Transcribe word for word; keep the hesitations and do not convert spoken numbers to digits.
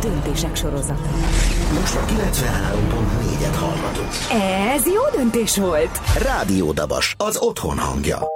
döntések sorozata. Most a kilencvenhárom pont négyet hallgatunk. Ez jó döntés volt! Rádió Dabas, az otthon hangja.